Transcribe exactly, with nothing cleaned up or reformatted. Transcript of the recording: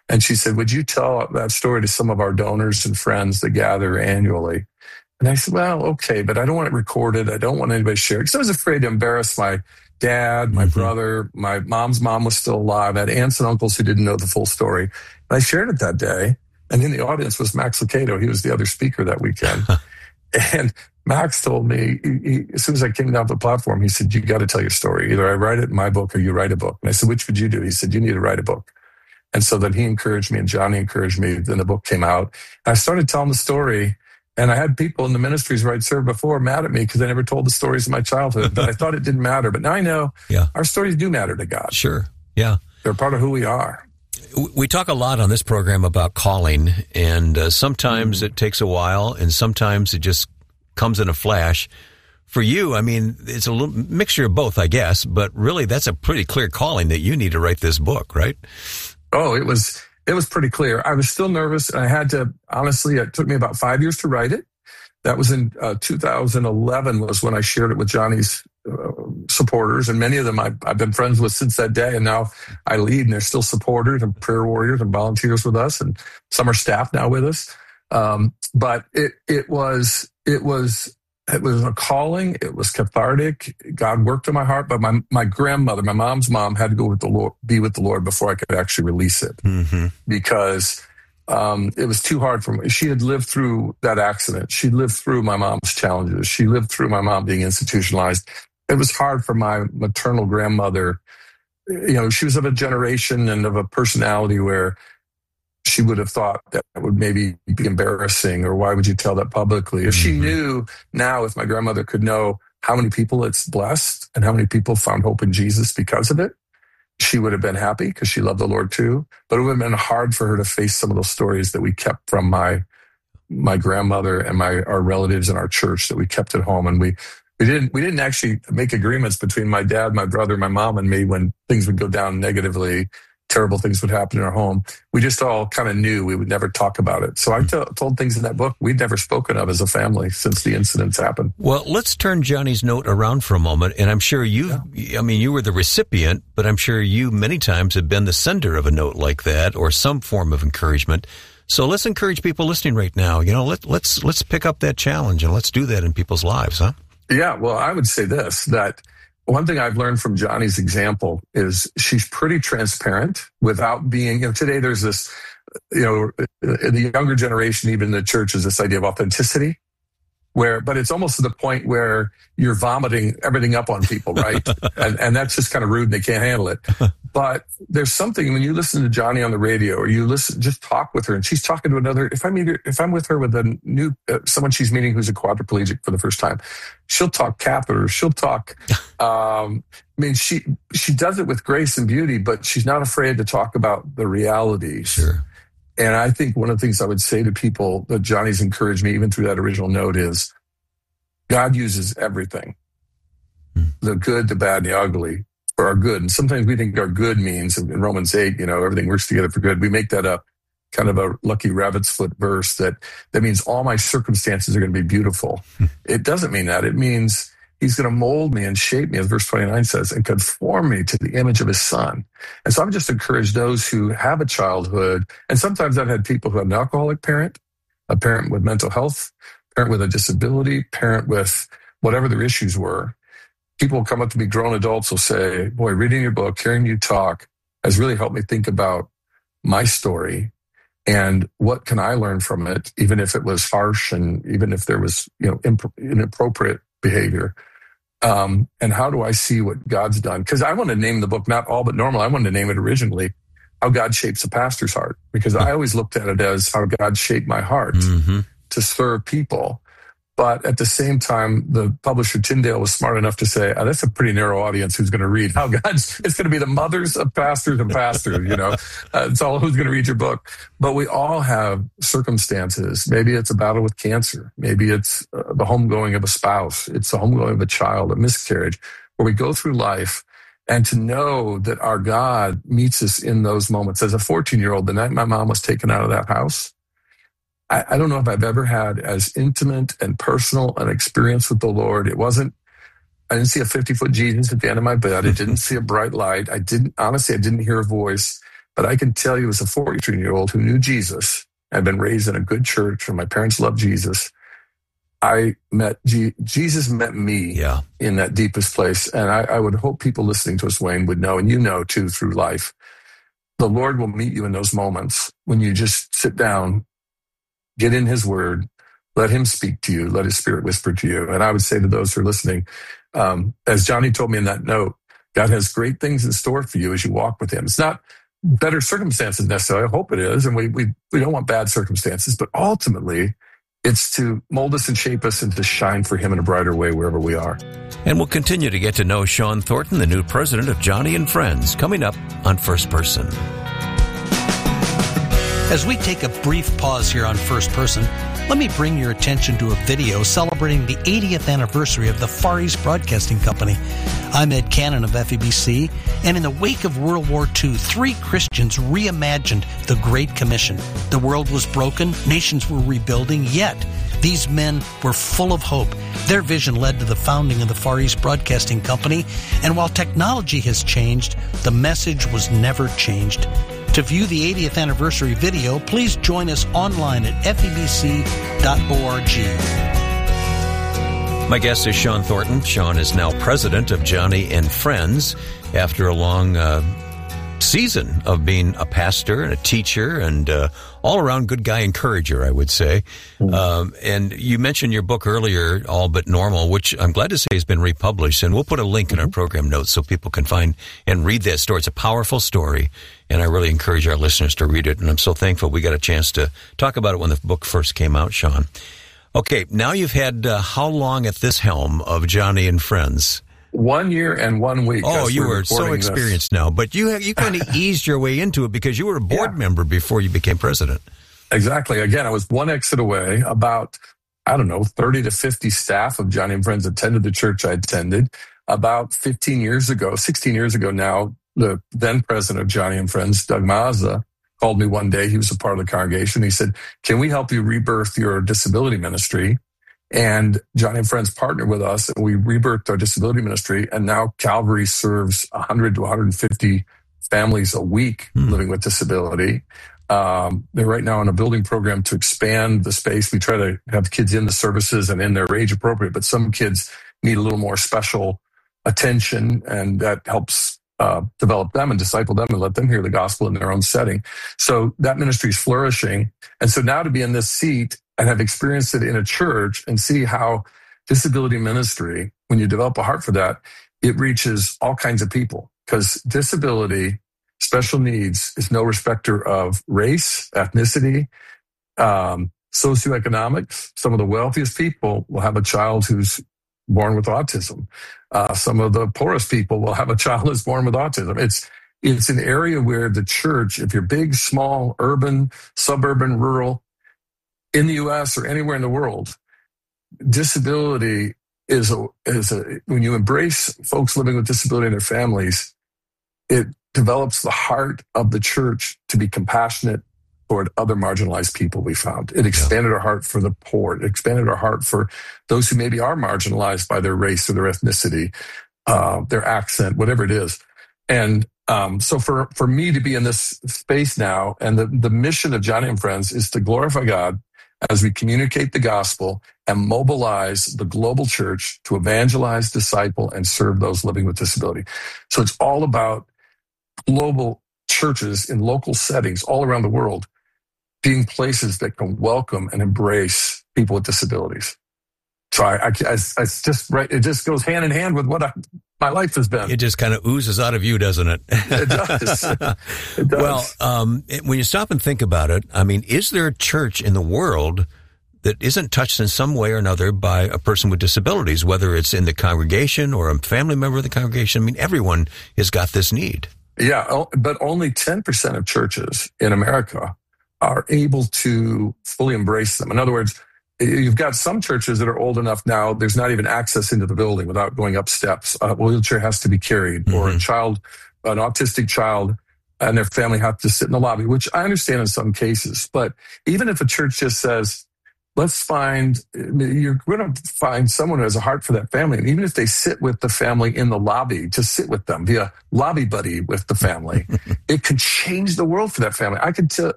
And she said, would you tell that story to some of our donors and friends that gather annually? And I said, well, okay, but I don't want it recorded. I don't want anybody to share it. Because I was afraid to embarrass my dad, my mm-hmm. brother, my mom's mom was still alive. I had aunts and uncles who didn't know the full story. And I shared it that day. And in the audience was Max Lucado. He was the other speaker that weekend. And Max told me, he, he, as soon as I came down the platform, he said, you got to tell your story. Either I write it in my book or you write a book. And I said, which would you do? He said, you need to write a book. And so then he encouraged me and Johnny encouraged me. Then the book came out. And I started telling the story. And I had people in the ministries where I'd served before mad at me because I never told the stories of my childhood. But I thought it didn't matter. But now I know yeah. our stories do matter to God. Sure. Yeah. They're part of who we are. We talk a lot on this program about calling, and uh, sometimes mm-hmm. it takes a while, and sometimes it just comes in a flash. For you, I mean, it's a little mixture of both, I guess, but really that's a pretty clear calling that you need to write this book, right? Oh, it was it was pretty clear. I was still nervous, and I had to, honestly, it took me about five years to write it. That was in uh, two thousand eleven was when I shared it with Johnny's uh, supporters, and many of them I've, I've been friends with since that day, and now I lead, and they're still supporters and prayer warriors and volunteers with us, and some are staff now with us. Um, but it it was it was it was a calling. It was cathartic. God worked in my heart, but my my grandmother, my mom's mom, had to go with the Lord, be with the Lord before I could actually release it, mm-hmm. because Um, it was too hard for me. She had lived through that accident. She lived through my mom's challenges. She lived through my mom being institutionalized. It was hard for my maternal grandmother. You know, she was of a generation and of a personality where she would have thought that it would maybe be embarrassing, or why would you tell that publicly? If she knew now, if my grandmother could know how many people it's blessed and how many people found hope in Jesus because of it, she would have been happy because she loved the Lord too. But it would have been hard for her to face some of those stories that we kept from my my grandmother and my our relatives in our church that we kept at home. And we we didn't we didn't actually make agreements between my dad, my brother, my mom, and me when things would go down negatively. Terrible things would happen in our home. We just all kind of knew we would never talk about it. So I t- told things in that book we'd never spoken of as a family since the incidents happened. Well, let's turn Johnny's note around for a moment. And I'm sure you, yeah. I mean, you were the recipient, but I'm sure you many times have been the sender of a note like that or some form of encouragement. So let's encourage people listening right now. You know, let, let's let's pick up that challenge and let's do that in people's lives, huh? Yeah, well, I would say this, that one thing I've learned from Johnny's example is she's pretty transparent without being, you know, today there's this, you know, in the younger generation, even in the church, is this idea of authenticity, where, but it's almost to the point where you're vomiting everything up on people, right? and, and that's just kind of rude and they can't handle it. But there's something when you listen to Johnny on the radio or you listen, just talk with her and she's talking to another, if I meet her, if I'm with her with a new, uh, someone she's meeting who's a quadriplegic for the first time, she'll talk catheters, she'll talk, um, I mean, she, she does it with grace and beauty, but she's not afraid to talk about the realities. Sure. And I think one of the things I would say to people that Johnny's encouraged me, even through that original note, is God uses everything, hmm. the good, the bad, and the ugly, for our good. And sometimes we think our good means, in Romans eight, you know, everything works together for good. We make that a kind of a lucky rabbit's foot verse that, that means all my circumstances are going to be beautiful. Hmm. It doesn't mean that. It means he's going to mold me and shape me, as verse twenty-nine says, and conform me to the image of his son. And so I've just encouraged those who have a childhood. And sometimes I've had people who have an alcoholic parent, a parent with mental health, parent with a disability, parent with whatever their issues were. People will come up to me, grown adults will say, boy, reading your book, hearing you talk has really helped me think about my story and what can I learn from it, even if it was harsh and even if there was, you know, imp- inappropriate behavior. Um, and how do I see what God's done? Because I want to name the book not All But Normal. I wanted to name it originally How God Shapes a Pastor's Heart, because I always looked at it as how God shaped my heart mm-hmm. to serve people. But at the same time, the publisher Tyndale was smart enough to say, oh, that's a pretty narrow audience who's going to read how God's, it's going to be the mothers of pastors and pastors, you know, uh, it's all who's going to read your book. But we all have circumstances. Maybe it's a battle with cancer. Maybe it's uh, the homegoing of a spouse. It's the homegoing of a child, a miscarriage, where we go through life. And to know that our God meets us in those moments. As a fourteen-year-old, the night my mom was taken out of that house, I don't know if I've ever had as intimate and personal an experience with the Lord. It wasn't, I didn't see a fifty-foot Jesus at the end of my bed. I didn't see a bright light. I didn't, honestly, I didn't hear a voice, But I can tell you as a forty-three-year-old who knew Jesus, I'd been raised in a good church and my parents loved Jesus. I met, G- Jesus met me yeah. in that deepest place. And I, I would hope people listening to us, Wayne, would know, and you know too through life, the Lord will meet you in those moments when you just sit down, get in his word, let him speak to you, let his spirit whisper to you. And I would say to those who are listening, um, as Johnny told me in that note, God has great things in store for you as you walk with him. It's not better circumstances necessarily. I hope it is. And we, we, we don't want bad circumstances, but ultimately it's to mold us and shape us and to shine for him in a brighter way wherever we are. And we'll continue to get to know Shawn Thornton, the new president of Joni and Friends, coming up on First Person. As we take a brief pause here on First Person, let me bring your attention to a video celebrating the eightieth anniversary of the Far East Broadcasting Company. I'm Ed Cannon of F E B C, and in the wake of World War Two, three Christians reimagined the Great Commission. The world was broken, nations were rebuilding, yet these men were full of hope. Their vision led to the founding of the Far East Broadcasting Company, and while technology has changed, the message was never changed. To view the eightieth anniversary video, please join us online at F E B C dot org. My guest is Shawn Thornton. Shawn is now president of Joni and Friends after a long uh, season of being a pastor and a teacher and uh, all-around good guy encourager, I would say. Mm-hmm. Um, and you mentioned your book earlier, All But Normal, which I'm glad to say has been republished. And we'll put a link mm-hmm. in our program notes so people can find and read that story. It's a powerful story, and I really encourage our listeners to read it. And I'm so thankful we got a chance to talk about it when the book first came out, Shawn. Okay, now you've had uh, how long at this helm of Joni and Friends? One year and one week. Oh, you were so experienced this. now, but you you kind of eased your way into it because you were a board yeah. member before you became president. Exactly. Again, I was one exit away. About, I don't know, thirty to fifty staff of Joni and Friends attended the church I attended. About fifteen years ago, sixteen years ago now, the then president of Joni and Friends, Doug Mazza, called me one day. He was a part of the congregation. He said, can we help you rebirth your disability ministry? And Joni and Friends partnered with us, and we rebirthed our disability ministry. And now Calvary serves one hundred to one hundred fifty families a week mm. living with disability. Um, they're right now in a building program to expand the space. We try to have kids in the services and in their age appropriate, but some kids need a little more special attention, and that helps uh, develop them and disciple them and let them hear the gospel in their own setting. So that ministry is flourishing. And so now to be in this seat and have experienced it in a church and see how disability ministry, when you develop a heart for that, it reaches all kinds of people, because disability, special needs is no respecter of race, ethnicity, um, socioeconomics. Some of the wealthiest people will have a child who's born with autism. Uh, some of the poorest people will have a child who's born with autism. It's it's an area where the church, if you're big, small, urban, suburban, rural, in the U S or anywhere in the world, disability is a, is a, when you embrace folks living with disability and their families, it develops the heart of the church to be compassionate toward other marginalized people we found. It expanded our heart for the poor. It expanded our heart for those who maybe are marginalized by their race or their ethnicity, uh, their accent, whatever it is. And um, so for, for me to be in this space now, and the, the mission of Joni and Friends is to glorify God as we communicate the gospel and mobilize the global church to evangelize, disciple, and serve those living with disability. So it's all about global churches in local settings all around the world being places that can welcome and embrace people with disabilities. So I, I, I, I just right, it just goes hand in hand with what I, my life has been. It just kind of oozes out of you, doesn't it? It does. It does. Well, um, when you stop and think about it, I mean, is there a church in the world that isn't touched in some way or another by a person with disabilities, whether it's in the congregation or a family member of the congregation? I mean, everyone has got this need. Yeah, but only ten percent of churches in America are able to fully embrace them. In other words, you've got some churches that are old enough now, there's not even access into the building without going up steps. A wheelchair has to be carried, mm-hmm. or a child, an autistic child and their family have to sit in the lobby, which I understand in some cases. But even if a church just says, let's find, you're going to find someone who has a heart for that family. And even if they sit with the family in the lobby, to sit with them, be a lobby buddy with the family, it could change the world for that family. I could tell,